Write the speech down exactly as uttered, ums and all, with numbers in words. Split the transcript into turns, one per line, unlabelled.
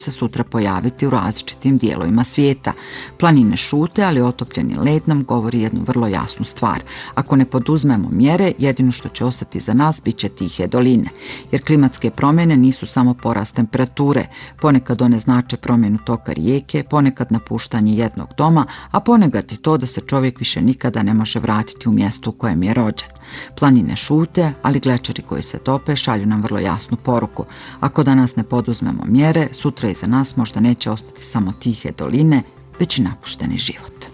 se sutra pojaviti u različitim dijelovima svijeta. Planine šute, ali otopljeni led nam govori jednu vrlo jasnu stvar. Ako ne poduzmemo mjere, jedino što će ostati za nas bit će tihe doline. Jer klimatske promjene nisu samo porast temperature. Ponekad one znače promjenu toka rijeke, ponekad napuštanje jednog doma, a ponekad i to da se čovjek više nikada ne može vratiti u mjesto u kojem je rođen. Planine šute, ali glečeri koji se tope šalju nam vrlo jasnu poruku. Ako danas ne poduzmemo mjere, sutra iza nas možda neće ostati samo tihe doline, već i napušteni život.